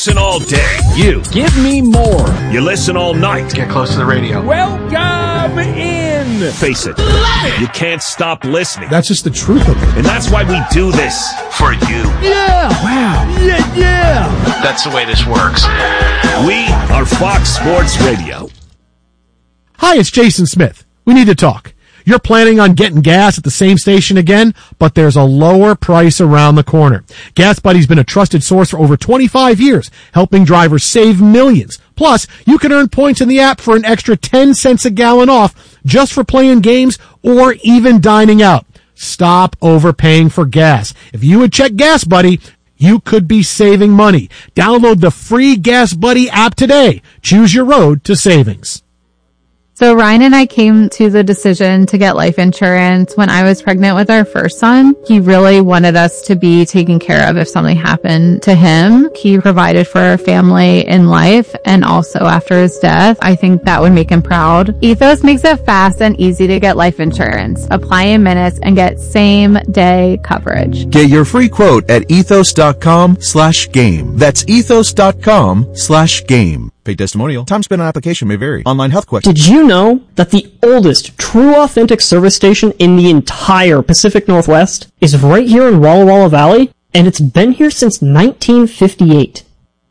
Listen all day. You. Give me more. You listen all night. Get close to the radio. Welcome in. Face it. You can't stop listening. That's just the truth of it. And that's why we do this. For you. Yeah. Wow. Yeah. That's the way this works. We are Fox Sports Radio. Hi, it's Jason Smith. We need to talk. You're planning on getting gas at the same station again, but there's a lower price around the corner. Gas Buddy's been a trusted source for over 25 years, helping drivers save millions. Plus, you can earn points in the app for an extra 10 cents a gallon off just for playing games or even dining out. Stop overpaying for gas. If you would check Gas Buddy, you could be saving money. Download the free Gas Buddy app today. Choose your road to savings. So Ryan and I came to the decision to get life insurance when I was pregnant with our first son. He really wanted us to be taken care of if something happened to him. He provided for our family in life and also after his death. I think that would make him proud. Ethos makes it fast and easy to get life insurance. Apply in minutes and get same day coverage. Get your free quote at ethos.com/game. That's ethos.com/game. Paid testimonial. Time spent on application may vary. Online health questions. Did you know that the oldest true authentic service station in the entire Pacific Northwest is right here in Walla Walla Valley? And it's been here since 1958.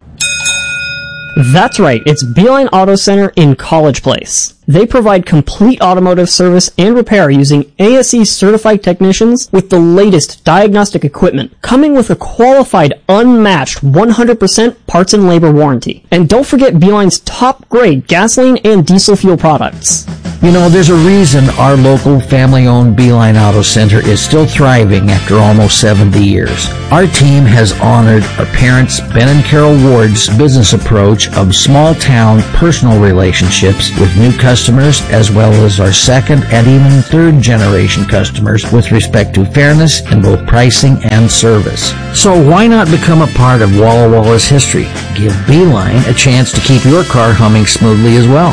That's right, it's Beeline Auto Center in College Place. They provide complete automotive service and repair using ASE certified technicians with the latest diagnostic equipment, coming with a qualified, unmatched 100% parts and labor warranty. And don't forget Beeline's top grade gasoline and diesel fuel products. You know, there's a reason our local family-owned Beeline Auto Center is still thriving after almost 70 years. Our team has honored our parents, Ben and Carol Ward's business approach of small-town personal relationships with new customers, as well as our second and even third generation customers with respect to fairness in both pricing and service. So why not become a part of Walla Walla's history? Give Beeline a chance to keep your car humming smoothly as well.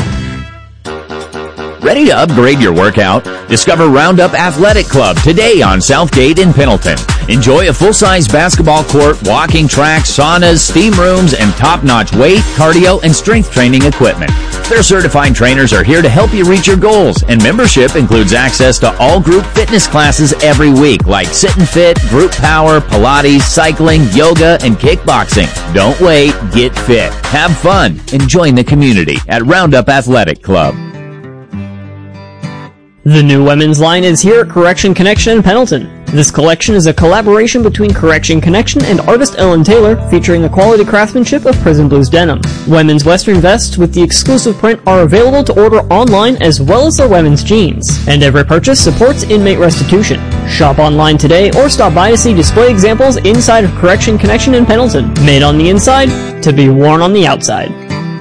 Ready to upgrade your workout? Discover Roundup Athletic Club today on Southgate in Pendleton. Enjoy a full-size basketball court, walking track, saunas, steam rooms, and top-notch weight, cardio, and strength training equipment. Their certified trainers are here to help you reach your goals, and membership includes access to all group fitness classes every week, like Sit and Fit, Group Power, Pilates, cycling, yoga, and kickboxing. Don't wait, get fit, have fun, and join the community at Roundup Athletic Club. The new women's line is here at Correction Connection in Pendleton. This collection is a collaboration between Correction Connection and artist Ellen Taylor, featuring the quality craftsmanship of Prison Blues denim. Women's western vests with the exclusive print are available to order online, as well as their women's jeans. And every purchase supports inmate restitution. Shop online today or stop by to see display examples inside of Correction Connection in Pendleton. Made on the inside to be worn on the outside.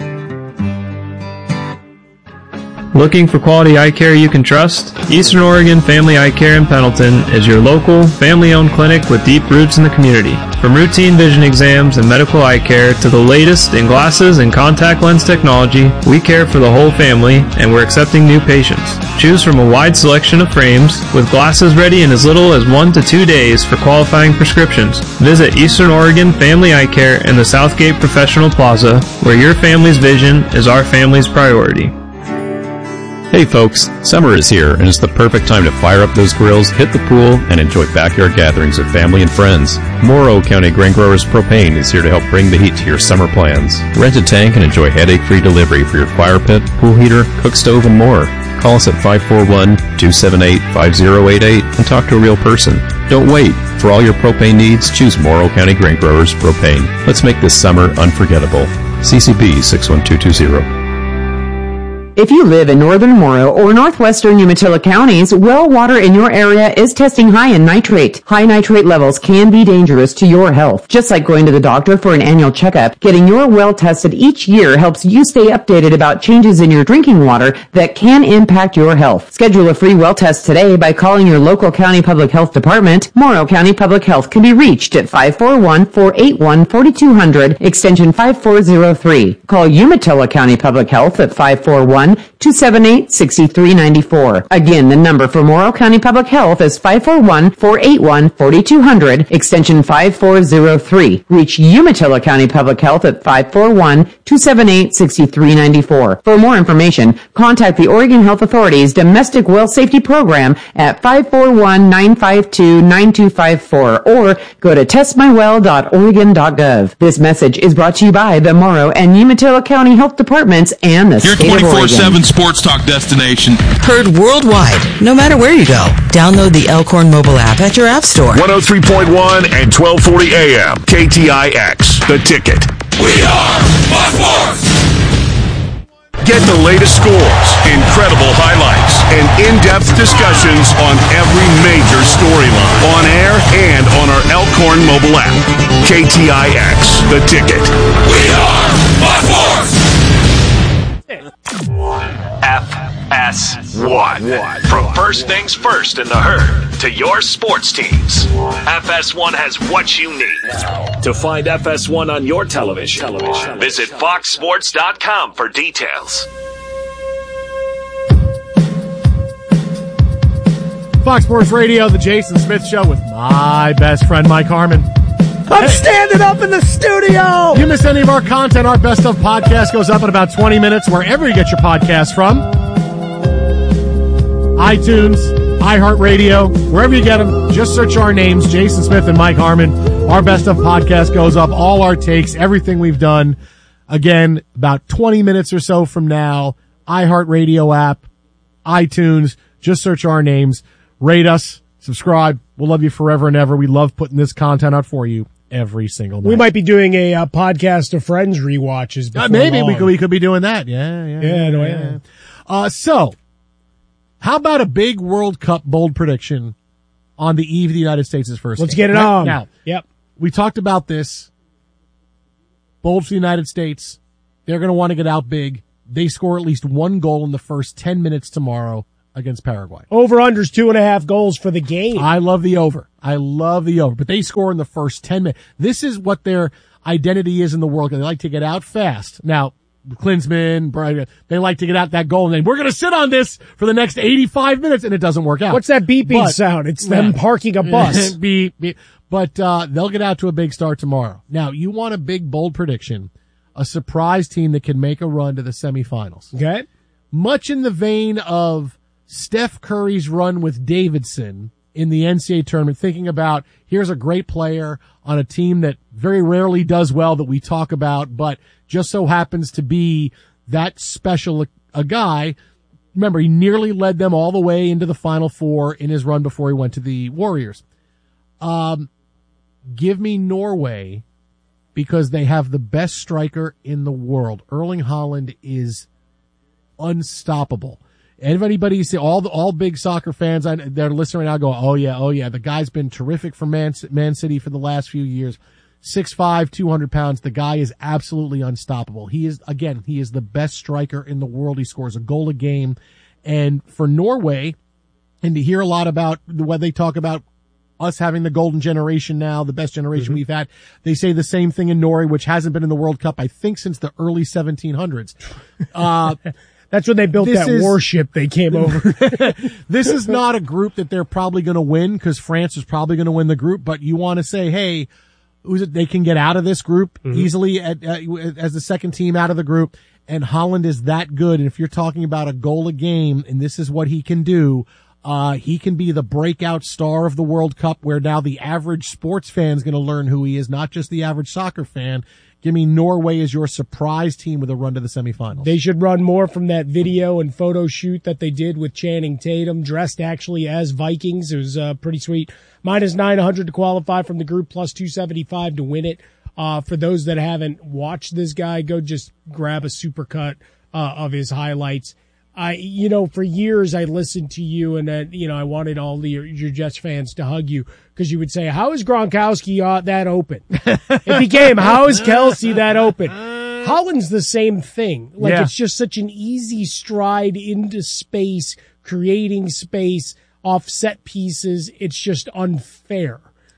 Looking for quality eye care you can trust? Eastern Oregon Family Eye Care in Pendleton is your local, family-owned clinic with deep roots in the community. From routine vision exams and medical eye care to the latest in glasses and contact lens technology, we care for the whole family, and we're accepting new patients. Choose from a wide selection of frames, with glasses ready in as little as 1 to 2 days for qualifying prescriptions. Visit Eastern Oregon Family Eye Care in the Southgate Professional Plaza, where your family's vision is our family's priority. Hey folks, summer is here and it's the perfect time to fire up those grills, hit the pool, and enjoy backyard gatherings with family and friends. Morrow County Grain Growers Propane is here to help bring the heat to your summer plans. Rent a tank and enjoy headache-free delivery for your fire pit, pool heater, cook stove, and more. Call us at 541-278-5088 and talk to a real person. Don't wait. For all your propane needs, choose Morrow County Grain Growers Propane. Let's make this summer unforgettable. CCB 61220. If you live in northern Morrow or northwestern Umatilla counties, well water in your area is testing high in nitrate. High nitrate levels can be dangerous to your health. Just like going to the doctor for an annual checkup, getting your well tested each year helps you stay updated about changes in your drinking water that can impact your health. Schedule a free well test today by calling your local county public health department. Morrow County Public Health can be reached at 541-481-4200, extension 5403. Call Umatilla County Public Health at 541 541-278-6394. Again, the number for Morrow County Public Health is 541-481-4200, extension 5403. Reach Umatilla County Public Health at 541-278-6394. For more information, contact the Oregon Health Authority's Domestic Well Safety Program at 541-952-9254 or go to testmywell.oregon.gov. This message is brought to you by the Morrow and Umatilla County Health Departments and the Your state of Oregon. 24/7 sports talk destination. Heard worldwide, no matter where you go. Download the Elkhorn mobile app at your app store. 103.1 and 1240 AM. KTIX. The Ticket. We are Fox Sports! Get the latest scores, incredible highlights, and in-depth discussions on every major storyline. On air and on our Elkhorn mobile app. KTIX. The Ticket. We are Fox Sports! FS1. From first things first in the herd to your sports teams, FS1 has what you need. To find FS1 on your television, visit foxsports.com for details. Fox Sports Radio, the Jason Smith Show with my best friend, Mike Harmon. I'm standing up in the studio! You miss any of our content, our Best Of podcast goes up in about 20 minutes wherever you get your podcasts from. iTunes, iHeartRadio, wherever you get them, just search our names, Jason Smith and Mike Harmon. Our Best Of podcast goes up, all our takes, everything we've done. Again, about 20 minutes or so from now, iHeartRadio app, iTunes, just search our names, rate us, subscribe. We'll love you forever and ever. We love putting this content out for you every single night. We might be doing a podcast of Friends rewatches. Maybe we could be doing that. Yeah. So, how about a big World Cup bold prediction on the eve of the United States' first Let's game? get it on. Now, we talked about this. Bold for the United States. They're going to want to get out big. They score at least one goal in the first 10 minutes tomorrow against Paraguay. Over-under's 2.5 goals for the game. I love the over. But they score in the first 10 minutes. This is what their identity is in the world. They like to get out fast. Now, Klinsmann, they like to get out that goal, and then we're going to sit on this for the next 85 minutes, and it doesn't work out. What's that beeping sound? It's them parking a bus. Beep, beep. But they'll get out to a big start tomorrow. Now, you want a big, bold prediction, a surprise team that can make a run to the semifinals. Okay. Much in the vein of Steph Curry's run with Davidson in the NCAA tournament, thinking about here's a great player on a team that very rarely does well that we talk about, but just so happens to be that special a guy. Remember, he nearly led them all the way into the Final Four in his run before he went to the Warriors. Give me Norway because they have the best striker in the world. Erling Haaland is unstoppable. Anybody see all big soccer fans that are listening right now go, oh yeah. The guy's been terrific for Man City for the last few years. 6'5", 200 pounds. The guy is absolutely unstoppable. He is the best striker in the world. He scores a goal a game. And for Norway, and to hear a lot about what they talk about us having the golden generation now, the best generation we've had. They say the same thing in Norway, which hasn't been in the World Cup, I think, since the early 1700s. That's when they built that warship they came over. This is not a group that they're probably going to win because France is probably going to win the group, but you want to say, hey, they can get out of this group easily as the second team out of the group, and Haaland is that good. And if you're talking about a goal a game, and this is what he can do, he can be the breakout star of the World Cup where now the average sports fan is going to learn who he is, not just the average soccer fan. Give me Norway as your surprise team with a run to the semifinals. They should run more from that video and photo shoot that they did with Channing Tatum, dressed actually as Vikings. It was pretty sweet. -900 to qualify from the group, +275 to win it. For those that haven't watched this guy, go just grab a supercut of his highlights. For years I listened to you and then, I wanted all your Jets fans to hug you because you would say, how is Gronkowski that open? It became, how is Kelsey that open? Haaland's the same thing. It's just such an easy stride into space, creating space off set pieces. It's just unfair.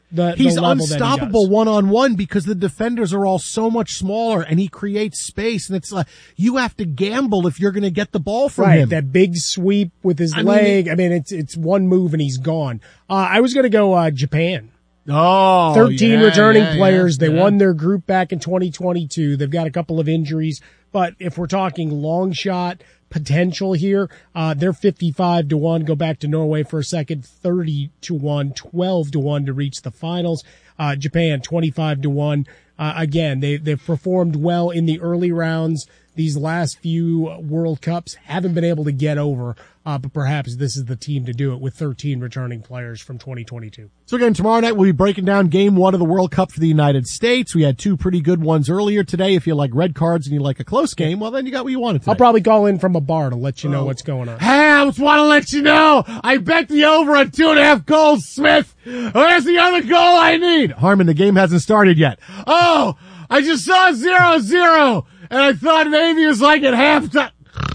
He's level unstoppable that he does. one-on-one because the defenders are all so much smaller, and he creates space, and it's like you have to gamble if you're going to get the ball from him. That big sweep with his leg. It's one move and he's gone. I was going to go Japan. 13 returning players. They won their group back in 2022. They've got a couple of injuries, but if we're talking long shot potential here, they're 55-1. Go back to Norway for a second, 30-1, 12-1 to reach the finals. Japan 25-1. Again, they've performed well in the early rounds. These last few World Cups haven't been able to get over, but perhaps this is the team to do it with 13 returning players from 2022. So again, tomorrow night we'll be breaking down game 1 of the World Cup for the United States. We had 2 pretty good ones earlier today. If you like red cards and you like a close game, well, then you got what you wanted today. I'll probably call in from a bar to let you know what's going on. Hey, I just want to let you know, I bet the over on 2.5 goals, Smith. Where's the other goal I need? Harmon, the game hasn't started yet. Oh, I just saw 0-0. And I thought maybe it was like at halftime.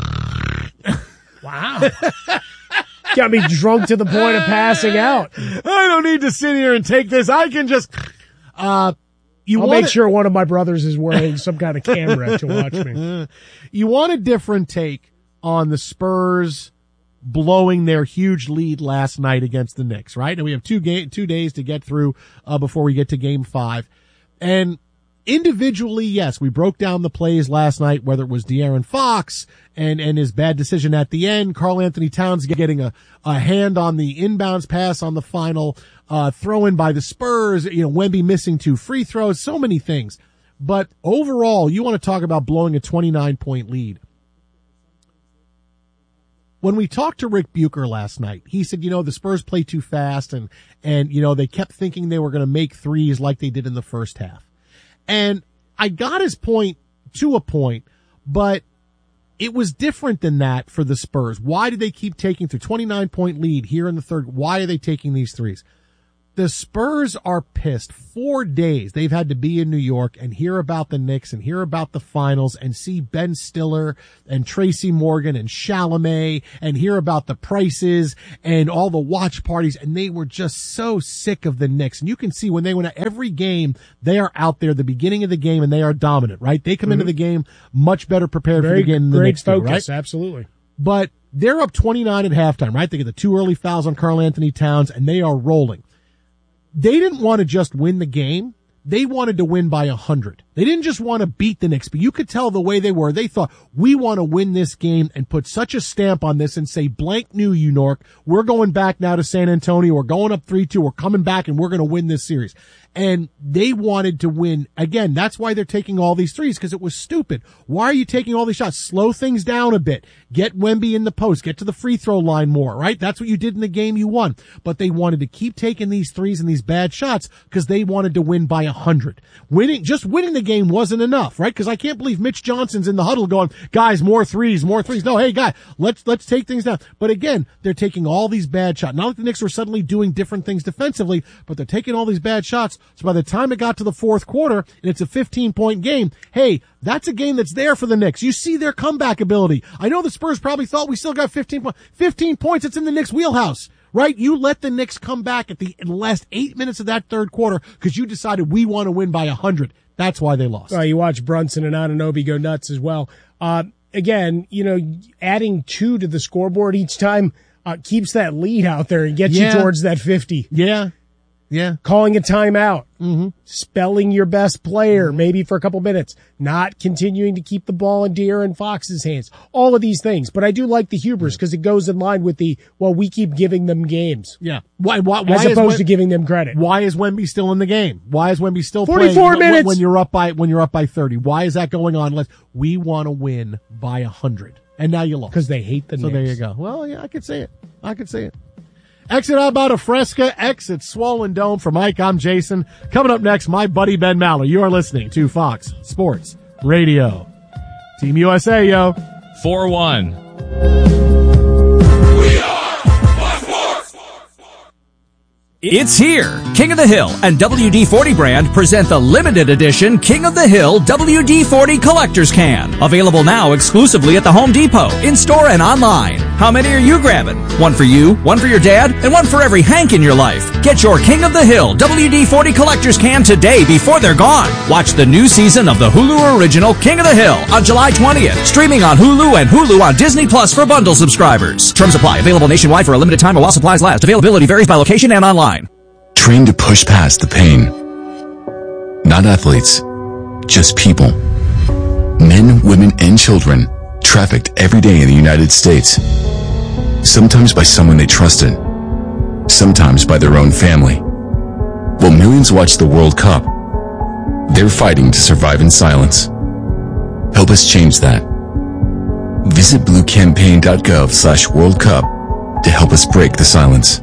Wow. Got me drunk to the point of passing out. I don't need to sit here and take this. I can just, I'll make sure one of my brothers is wearing some kind of camera to watch me. You want a different take on the Spurs blowing their huge lead last night against the Knicks, right? And we have 2 days to get through, before we get to game 5. And individually, yes, we broke down the plays last night, whether it was De'Aaron Fox and his bad decision at the end, Karl Anthony Towns getting a hand on the inbounds pass on the final throw in by the Spurs, Wemby missing 2 free throws, so many things. But overall, you want to talk about blowing a 29-point lead. When we talked to Rick Bucher last night, he said, the Spurs play too fast and they kept thinking they were going to make threes like they did in the first half. And I got his point to a point, but it was different than that for the Spurs. Why did they keep taking through 29-point lead here in the third? Why are they taking these threes? The Spurs are pissed. 4 days they've had to be in New York and hear about the Knicks and hear about the finals and see Ben Stiller and Tracy Morgan and Chalamet and hear about the prices and all the watch parties. And they were just so sick of the Knicks. And you can see when they win every game, they are out there at the beginning of the game and they are dominant, right? They come into the game much better prepared for the game than the Knicks do, right? Absolutely. But they're up 29 at halftime, right? They get the 2 early fouls on Karl Anthony Towns and they are rolling. They didn't want to just win the game. They wanted to win by 100. They didn't just want to beat the Knicks, but you could tell the way they were. They thought, we want to win this game and put such a stamp on this and say, blank new New York. We're going back now to San Antonio. We're going up 3-2. We're coming back and we're going to win this series. And they wanted to win. Again, that's why they're taking all these threes, because it was stupid. Why are you taking all these shots? Slow things down a bit. Get Wemby in the post. Get to the free throw line more, right? That's what you did in the game you won. But they wanted to keep taking these threes and these bad shots because they wanted to win by 100. Just winning the game wasn't enough, right? Because I can't believe Mitch Johnson's in the huddle going, guys, more threes. No, hey, guy, let's take things down. But again, they're taking all these bad shots. Not that the Knicks were suddenly doing different things defensively, but they're taking all these bad shots. So by the time it got to the fourth quarter and it's a 15-point game, hey, that's a game that's there for the Knicks. You see their comeback ability. I know the Spurs probably thought we still got 15 points. It's in the Knicks' wheelhouse, right? You let the Knicks come back at the last 8 minutes of that third quarter because you decided we want to win by 100. That's why they lost. You watch Brunson and Anunoby go nuts as well. Again, adding 2 to the scoreboard each time keeps that lead out there and gets you towards that 50. Yeah. Calling a timeout. Spelling your best player, maybe for a couple minutes. Not continuing to keep the ball in De'Aaron Fox's hands. All of these things. But I do like the hubris because it goes in line with we keep giving them games. Yeah. Why as opposed to giving them credit. Why is Wemby still in the game? Why is Wemby still 44 playing minutes when you're up by 30? Why is that going on? We want to win by 100. And now you lost. Because they hate the Knicks. So there you go. Well, yeah, I could say it. Exit out about a Fresca, exit Swollen Dome. For Mike, I'm Jason. Coming up next, my buddy Ben Maller. You are listening to Fox Sports Radio. Team USA, yo. 4-1. We are Fox Sports. It's here. King of the Hill and WD-40 brand present the limited edition King of the Hill WD-40 Collector's Can. Available now exclusively at the Home Depot, in-store and online. How many are you grabbing? One for you, one for your dad, and one for every Hank in your life. Get your King of the Hill WD-40 Collector's Can today before they're gone. Watch the new season of the Hulu original King of the Hill on July 20th. Streaming on Hulu and Hulu on Disney Plus for bundle subscribers. Terms apply. Available nationwide for a limited time or while supplies last. Availability varies by location and online. Train to push past the pain. Not athletes, just people. Men, women, and children trafficked every day in the United States. Sometimes by someone they trusted, sometimes by their own family. While millions watch the World Cup, they're fighting to survive in silence. Help us change that. Visit bluecampaign.gov/World Cup to help us break the silence.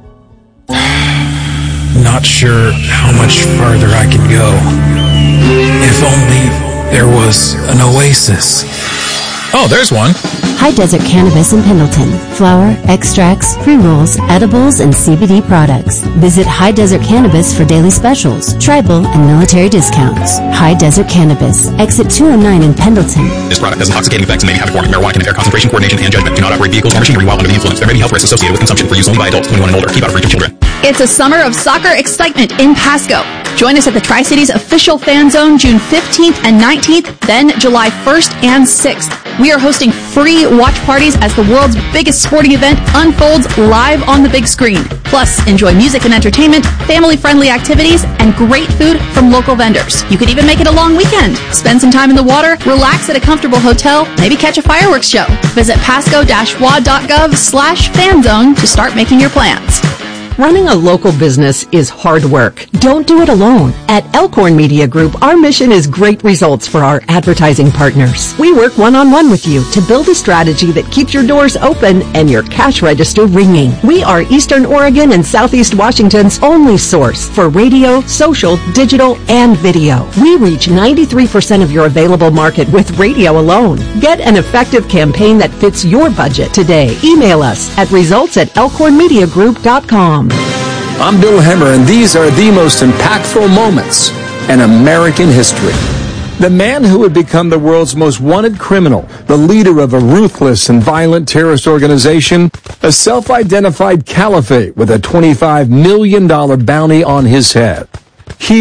Not sure how much farther I can go. If only there was an oasis. Oh, there's one. High Desert Cannabis in Pendleton. Flower, extracts, pre-rolls, edibles, and CBD products. Visit High Desert Cannabis for daily specials, tribal, and military discounts. High Desert Cannabis. Exit 209 in Pendleton. This product has intoxicating effects and may be habit-forming. Marijuana can impair concentration, coordination, and judgment. Do not operate vehicles or machinery while under the influence. There may be health risks associated with consumption for use only by adults 21 and older. Keep out of reach of children. It's a summer of soccer excitement in Pasco. Join us at the Tri-Cities official fan zone June 15th and 19th, then July 1st and 6th. We are hosting free watch parties as the world's biggest sporting event unfolds live on the big screen. Plus, enjoy music and entertainment, family-friendly activities, and great food from local vendors. You could even make it a long weekend. Spend some time in the water, relax at a comfortable hotel, maybe catch a fireworks show. Visit pasco-wa.gov/fan zone to start making your plans. Running a local business is hard work. Don't do it alone. At Elkhorn Media Group, our mission is great results for our advertising partners. We work one-on-one with you to build a strategy that keeps your doors open and your cash register ringing. We are Eastern Oregon and Southeast Washington's only source for radio, social, digital, and video. We reach 93% of your available market with radio alone. Get an effective campaign that fits your budget today. Email us at results@elkhornmediagroup.com. I'm Bill Hemmer, and these are the most impactful moments in American history. The man who would become the world's most wanted criminal, the leader of a ruthless and violent terrorist organization, a self-identified caliphate with a $25 million bounty on his head. He